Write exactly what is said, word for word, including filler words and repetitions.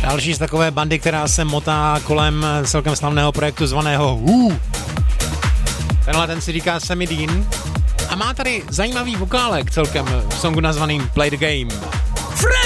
Další z takové bandy, která se motá kolem celkem slavného projektu zvaného Who. Tenhle ten si říká Sammy Dean a má tady zajímavý vokálek celkem v songu nazvaným Play the Game. Fresh